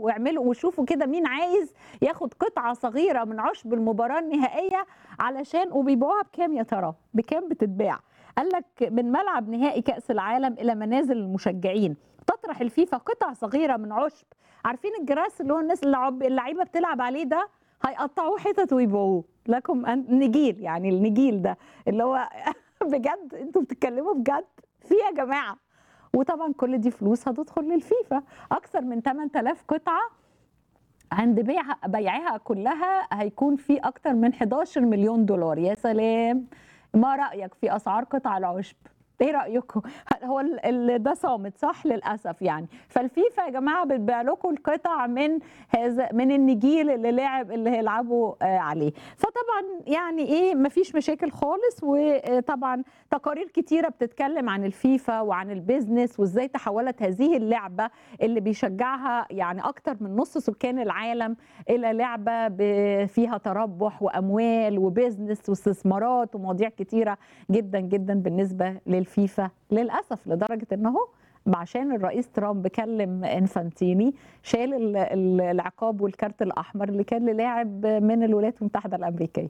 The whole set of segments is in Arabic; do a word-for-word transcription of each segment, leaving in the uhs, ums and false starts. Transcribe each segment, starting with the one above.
واعملوا وشوفوا كده مين عايز ياخد قطعة صغيرة من عشب المباراة النهائية علشان وبيبيعوها بكام يا ترى؟ بكام بتتباع؟ قال لك من ملعب نهائي كأس العالم إلى منازل المشجعين تطرح الفيفا قطع صغيرة من عشب. عارفين الجراس اللي هو الناس اللعب اللعيبة بتلعب عليه ده؟ هيقطعوه حتت ويبيعوه لكم نجيل، يعني النجيل ده اللي هو بجد انتوا بتتكلموا بجد في يا جماعة. وطبعا كل دي فلوس هتدخل للفيفا، اكثر من ثمانية آلاف قطعة عند بيعها بيعها كلها هيكون في اكثر من حداشر مليون دولار. يا سلام، ما رأيك في اسعار قطع العشب؟ ايه رايكم؟ هو ال ال ده صامت صح للاسف يعني. فالفيفا يا جماعه بتبيع لكم القطع من هذا من النجيل اللي لعب اللي هيلعبوا عليه. فطبعا يعني ايه مفيش مشاكل خالص. وطبعا تقارير كتيره بتتكلم عن الفيفا وعن البيزنس وازاي تحولت هذه اللعبه اللي بيشجعها يعني اكتر من نص سكان العالم الى لعبه فيها تربح واموال وبيزنس واستثمارات ومواضيع كتيره جدا جدا بالنسبه لل الفيفا للاسف، لدرجه انه عشان الرئيس ترامب كلم انفانتيني شال العقاب والكارت الاحمر اللي كان للاعب من الولايات المتحده الامريكيه.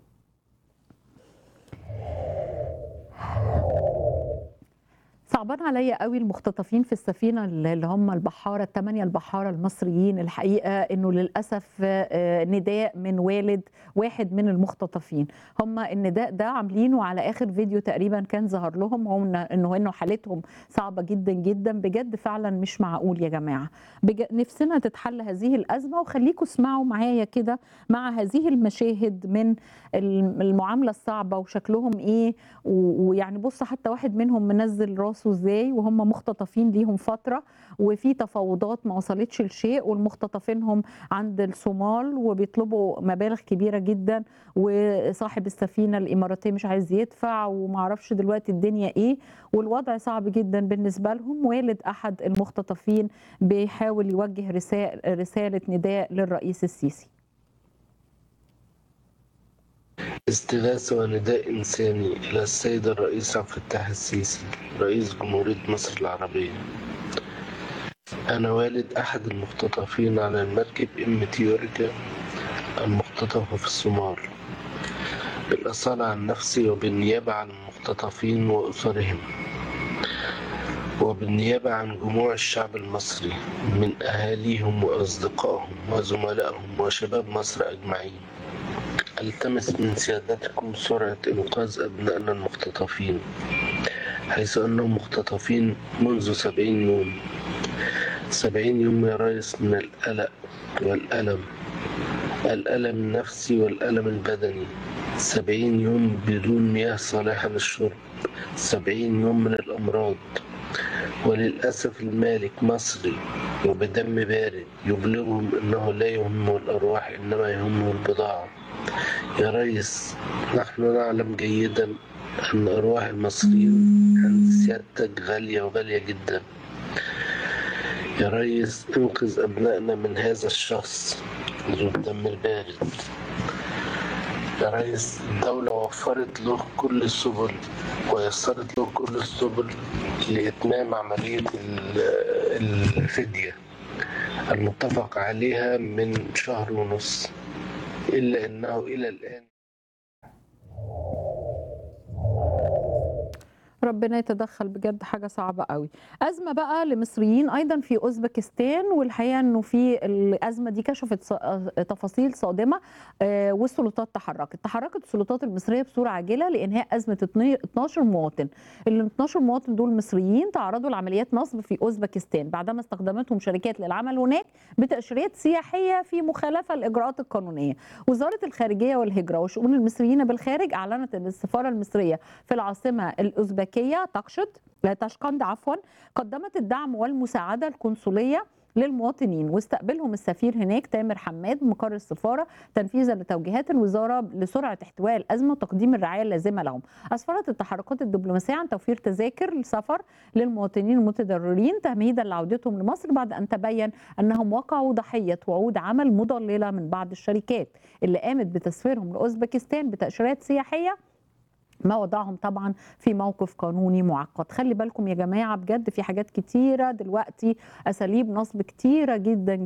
صعبان عليا قوي المختطفين في السفينه اللي هم البحاره الثمانيه البحاره المصريين. الحقيقه انه للاسف نداء من والد واحد من المختطفين، هم النداء ده عاملينه على اخر فيديو تقريبا كان ظهر لهم، هم انه انه حالتهم صعبه جدا جدا بجد. فعلا مش معقول يا جماعه، نفسنا تتحل هذه الازمه. وخليكم اسمعوا معايا كده مع هذه المشاهد من المعامله الصعبه وشكلهم ايه. ويعني بص حتى واحد منهم منزل راسه ازاي وهم مختطفين ليهم فتره وفي تفاوضات ما وصلتش لشيء، والمختطفينهم عند الصومال وبيطلبوا مبالغ كبيره جدا، وصاحب السفينه الاماراتيه مش عايز يدفع ومعرفش دلوقتي الدنيا ايه، والوضع صعب جدا بالنسبه لهم. والد احد المختطفين بيحاول يوجه رساله نداء للرئيس السيسي. استغاثة ونداء إنساني إلى السيد الرئيس عبد الفتاح السيسي رئيس جمهورية مصر العربية. أنا والد أحد المختطفين على المركب إم تي يوريكا المختطفة في الصومال. بالأصالة عن نفسي وبالنيابة عن المختطفين وأسرهم وبالنيابة عن جموع الشعب المصري من أهاليهم وأصدقائهم وزملائهم وشباب مصر أجمعين، ألتمس من سيادتكم سرعة إنقاذ أبنائنا المختطفين، حيث أنهم مختطفين منذ سبعين يوم. سبعين يوم يا ريس من القلق والألم، الألم النفسي والألم البدني. سبعين يوم بدون مياه صالحة للشرب، سبعين يوم من الأمراض. وللأسف المالك مصري وبدم بارد يبلغهم أنه لا يهمه الأرواح إنما يهمه البضاعة. يا ريس، نحن نعلم جيدا أن أرواح المصريين عند سيادتك غالية وغالية جدا. يا ريس، انقذ أبنائنا من هذا الشخص ذو الدم البارد. يا ريس، الدولة وفرت له كل السبل ويسرت له كل السبل لإتمام عملية الفدية المتفق عليها من شهر ونص، إلا أنه إلى الآن ربنا يتدخل بجد. حاجة صعبة قوي. أزمة بقى لمصريين أيضا في أوزبكستان، والحقيقة أنه في الأزمة دي كشفت تفاصيل صادمة والسلطات تحركت تحركت السلطات المصرية بصورة عاجلة لإنهاء أزمة اثناشر مواطن. ال اثناشر مواطن دول مصريين تعرضوا لعمليات نصب في أوزبكستان بعدما استخدمتهم شركات للعمل هناك بتأشيرات سياحية في مخالفة الإجراءات القانونية. وزارة الخارجية والهجرة وشؤون المصريين بالخارج أعلنت أن السفارة المصرية في العاصمة الأوزبكية تقشد تاشقند عفوا قدمت الدعم والمساعدة القنصلية للمواطنين، واستقبلهم السفير هناك تامر حماد مقر السفارة تنفيذا لتوجيهات الوزارة لسرعة احتواء الأزمة وتقديم الرعاية اللازمة لهم. أسفرت التحركات الدبلوماسية عن توفير تذاكر السفر للمواطنين المتضررين تمهيدا لعودتهم لمصر بعد أن تبين أنهم وقعوا ضحية وعود عمل مضللة من بعض الشركات اللي قامت بتسفيرهم لأوزبكستان بتأشيرات سياحية، ما وضعهم طبعا في موقف قانوني معقد. خلي بالكم يا جماعة بجد في حاجات كتيرة دلوقتي، أساليب نصب كتيرة جدا